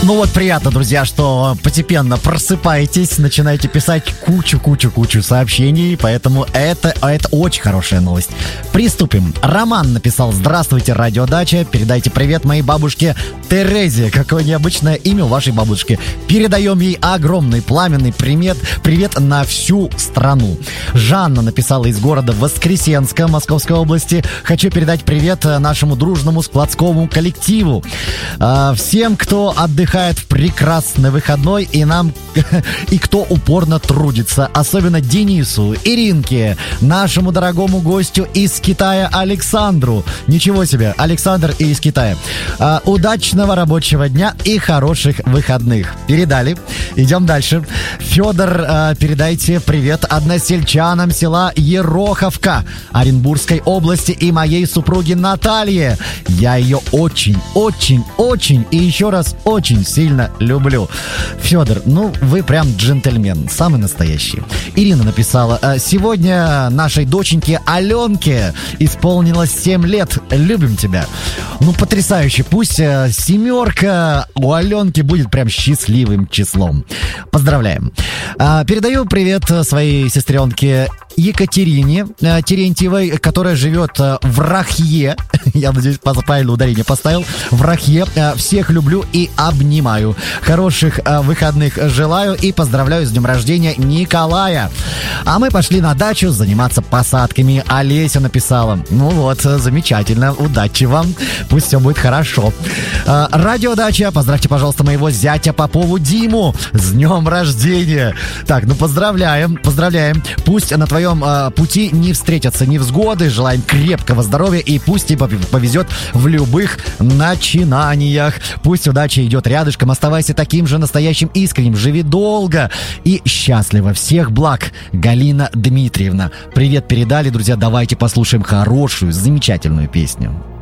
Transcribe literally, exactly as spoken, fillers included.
Ну вот приятно, друзья, что постепенно просыпаетесь, начинаете писать кучу-кучу-кучу сообщений, поэтому это, это очень хорошая новость. Приступим. Роман написал: здравствуйте, радиодача, передайте привет моей бабушке Терезе. Какое необычное имя у вашей бабушки. Передаем ей огромный пламенный привет, привет на всю страну. Жанна написала из города Воскресенска, Московской области: хочу передать привет нашему дружному складскому коллективу. Всем, кто отдыхает в прекрасный выходной, и нам, и кто упорно трудится, особенно Денису, Иринке, нашему дорогому гостю из Китая Александру. Ничего себе, Александр и из Китая. А, удачного рабочего дня и хороших выходных. Передали. Идем дальше. Федор, а, передайте привет односельчанам села Ероховка Оренбургской области и моей супруге Наталье. Я ее очень, очень, очень и еще раз очень сильно люблю. Федор, ну вы прям джентльмен, самый настоящий. Ирина написала: сегодня нашей доченьке Аленке исполнилось семь лет. Любим тебя. Ну потрясающе. Пусть семерка у Аленки будет прям счастливым числом. Поздравляем. Передаю привет своей сестренке Екатерине э, Терентьевой, которая живет э, в Рахье. Я надеюсь, правильно ударение поставил. В Рахье. Э, всех люблю и обнимаю. Хороших э, выходных желаю и поздравляю с днем рождения Николая. А мы пошли на дачу заниматься посадками. Олеся написала: ну вот, замечательно, удачи вам. Пусть все будет хорошо. Э, радиодача, поздравьте, пожалуйста, моего зятя Попову Диму с днем рождения. Так, ну поздравляем, поздравляем. Пусть на твоем пути не встретятся невзгоды. Желаем крепкого здоровья и пусть тебе повезет в любых начинаниях. Пусть удача идет рядышком. Оставайся таким же настоящим искренним. Живи долго и счастливо. Всех благ. Галина Дмитриевна. Привет передали, друзья. Давайте послушаем хорошую, замечательную песню.